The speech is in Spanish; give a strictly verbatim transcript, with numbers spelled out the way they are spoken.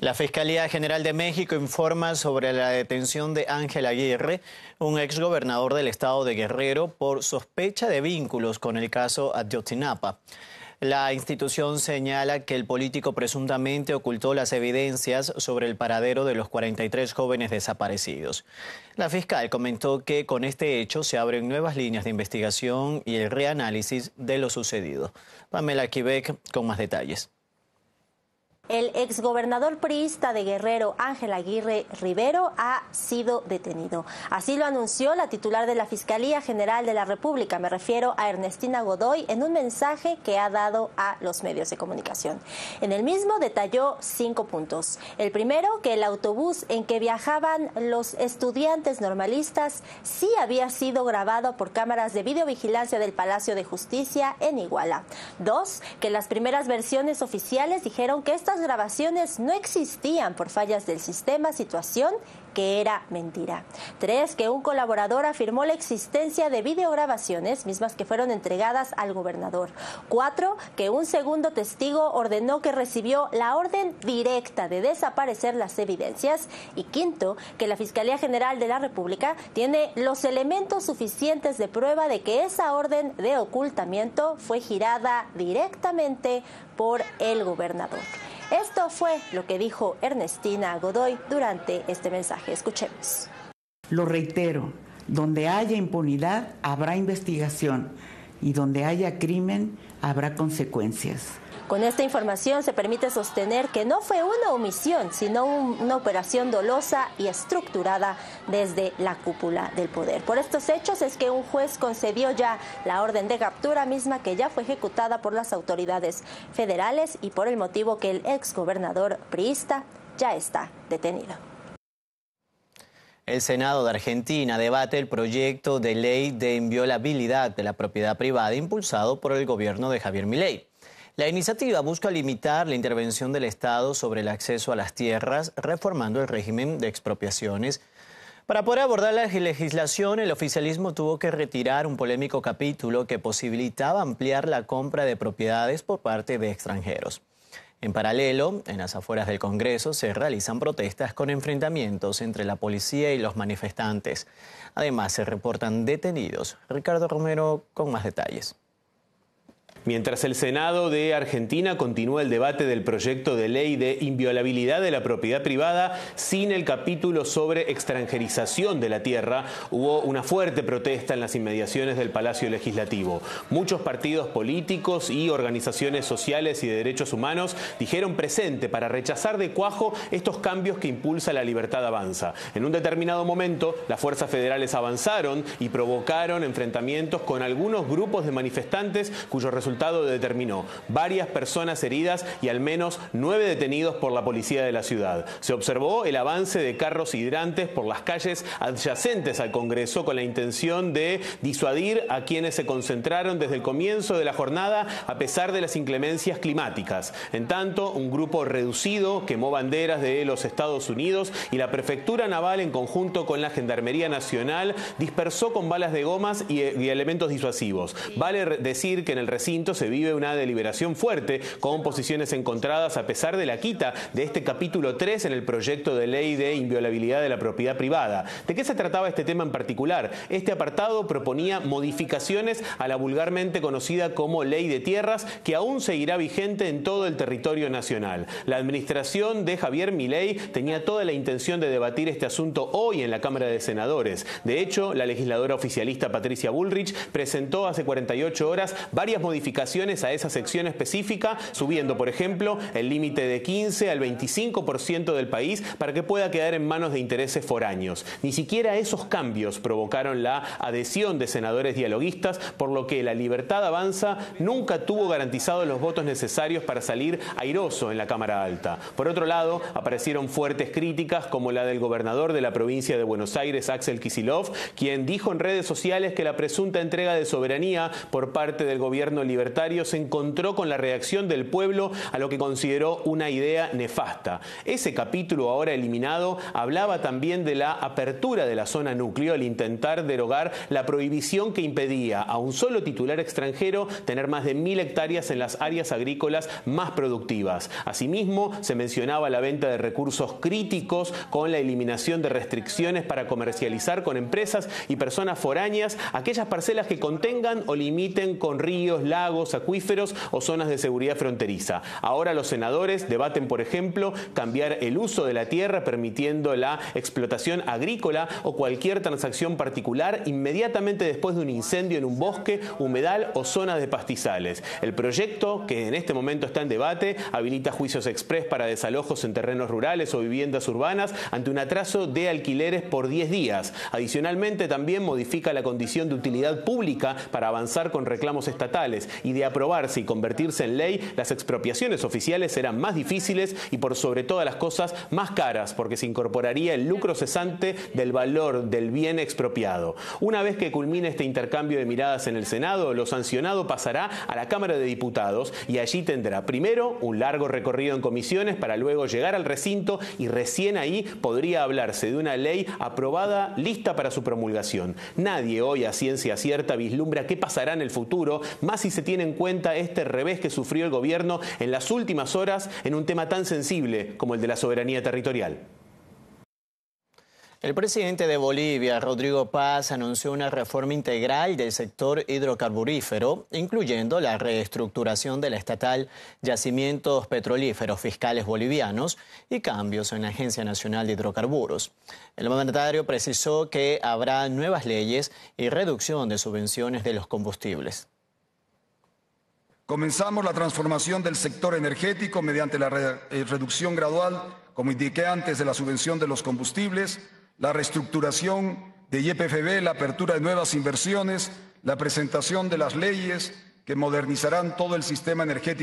La Fiscalía General de México informa sobre la detención de Ángel Aguirre, un exgobernador del estado de Guerrero, por sospecha de vínculos con el caso Ayotzinapa. La institución señala que el político presuntamente ocultó las evidencias sobre el paradero de los cuarenta y tres jóvenes desaparecidos. La fiscal comentó que con este hecho se abren nuevas líneas de investigación y el reanálisis de lo sucedido. Pamela Quebec con más detalles. El exgobernador priista de Guerrero, Ángel Aguirre Rivero, ha sido detenido. Así lo anunció la titular de la Fiscalía General de la República, me refiero a Ernestina Godoy, en un mensaje que ha dado a los medios de comunicación. En el mismo detalló cinco puntos. El primero, que el autobús en que viajaban los estudiantes normalistas sí había sido grabado por cámaras de videovigilancia del Palacio de Justicia en Iguala. Dos, que las primeras versiones oficiales dijeron que estas grabaciones no existían por fallas del sistema, situación que era mentira. Tres, que un colaborador afirmó la existencia de videograbaciones, mismas que fueron entregadas al gobernador. Cuatro, que un segundo testigo ordenó que recibió la orden directa de desaparecer las evidencias. Y quinto, que la Fiscalía General de la República tiene los elementos suficientes de prueba de que esa orden de ocultamiento fue girada directamente por el gobernador. Esto fue lo que dijo Ernestina Godoy durante este mensaje. Escuchemos. Lo reitero, donde haya impunidad habrá investigación y donde haya crimen habrá consecuencias. Con esta información se permite sostener que no fue una omisión, sino un, una operación dolosa y estructurada desde la cúpula del poder. Por estos hechos es que un juez concedió ya la orden de captura misma que ya fue ejecutada por las autoridades federales y por el motivo que el exgobernador priista ya está detenido. El Senado de Argentina debate el proyecto de ley de inviolabilidad de la propiedad privada impulsado por el gobierno de Javier Milei. La iniciativa busca limitar la intervención del Estado sobre el acceso a las tierras, reformando el régimen de expropiaciones. Para poder abordar la legislación, el oficialismo tuvo que retirar un polémico capítulo que posibilitaba ampliar la compra de propiedades por parte de extranjeros. En paralelo, en las afueras del Congreso se realizan protestas con enfrentamientos entre la policía y los manifestantes. Además, se reportan detenidos. Ricardo Romero con más detalles. Mientras el Senado de Argentina continúa el debate del proyecto de ley de inviolabilidad de la propiedad privada sin el capítulo sobre extranjerización de la tierra, hubo una fuerte protesta en las inmediaciones del Palacio Legislativo. Muchos partidos políticos y organizaciones sociales y de derechos humanos dijeron presente para rechazar de cuajo estos cambios que impulsa la Libertad Avanza. En un determinado momento, las fuerzas federales avanzaron y provocaron enfrentamientos con algunos grupos de manifestantes cuyo resultado determinó varias personas heridas y al menos nueve detenidos por la policía de la ciudad. Se observó el avance de carros hidrantes por las calles adyacentes al Congreso con la intención de disuadir a quienes se concentraron desde el comienzo de la jornada a pesar de las inclemencias climáticas. En tanto, un grupo reducido quemó banderas de los Estados Unidos y la Prefectura Naval en conjunto con la Gendarmería Nacional dispersó con balas de gomas y, y elementos disuasivos. Vale decir que en el recinto se vive una deliberación fuerte con posiciones encontradas a pesar de la quita de este capítulo tres en el proyecto de ley de inviolabilidad de la propiedad privada. ¿De qué se trataba este tema en particular? Este apartado proponía modificaciones a la vulgarmente conocida como Ley de Tierras, que aún seguirá vigente en todo el territorio nacional. La administración de Javier Milei tenía toda la intención de debatir este asunto hoy en la Cámara de Senadores. De hecho, la legisladora oficialista Patricia Bullrich presentó hace cuarenta y ocho horas varias modificaciones a esa sección específica, subiendo, por ejemplo, el límite de quince al veinticinco por ciento del país para que pueda quedar en manos de intereses foráneos. Ni siquiera esos cambios provocaron la adhesión de senadores dialoguistas, por lo que la Libertad Avanza nunca tuvo garantizados los votos necesarios para salir airoso en la Cámara Alta. Por otro lado, aparecieron fuertes críticas como la del gobernador de la provincia de Buenos Aires, Axel Kicillof, quien dijo en redes sociales que la presunta entrega de soberanía por parte del gobierno libertario libertario se encontró con la reacción del pueblo a lo que consideró una idea nefasta. Ese capítulo, ahora eliminado, hablaba también de la apertura de la zona núcleo al intentar derogar la prohibición que impedía a un solo titular extranjero tener más de mil hectáreas en las áreas agrícolas más productivas. Asimismo, se mencionaba la venta de recursos críticos con la eliminación de restricciones para comercializar con empresas y personas foráneas aquellas parcelas que contengan o limiten con ríos, lagos, acuíferos o zonas de seguridad fronteriza. Ahora los senadores debaten, por ejemplo, cambiar el uso de la tierra permitiendo la explotación agrícola o cualquier transacción particular inmediatamente después de un incendio en un bosque, humedal o zona de pastizales. El proyecto, que en este momento está en debate, habilita juicios exprés para desalojos en terrenos rurales o viviendas urbanas ante un atraso de alquileres por diez días. Adicionalmente, también modifica la condición de utilidad pública para avanzar con reclamos estatales, y de aprobarse y convertirse en ley, las expropiaciones oficiales serán más difíciles y, por sobre todas las cosas, más caras, porque se incorporaría el lucro cesante del valor del bien expropiado. Una vez que culmine este intercambio de miradas en el Senado, lo sancionado pasará a la Cámara de Diputados y allí tendrá primero un largo recorrido en comisiones para luego llegar al recinto, y recién ahí podría hablarse de una ley aprobada lista para su promulgación. Nadie hoy a ciencia cierta vislumbra qué pasará en el futuro, más si se tiene en cuenta este revés que sufrió el gobierno en las últimas horas en un tema tan sensible como el de la soberanía territorial. El presidente de Bolivia, Rodrigo Paz, anunció una reforma integral del sector hidrocarburífero, incluyendo la reestructuración de la estatal Yacimientos Petrolíferos Fiscales Bolivianos y cambios en la Agencia Nacional de Hidrocarburos. El mandatario precisó que habrá nuevas leyes y reducción de subvenciones de los combustibles. Comenzamos la transformación del sector energético mediante la re- eh, reducción gradual, como indiqué antes, de la subvención de los combustibles, la reestructuración de Y P F B, la apertura de nuevas inversiones, la presentación de las leyes que modernizarán todo el sistema energético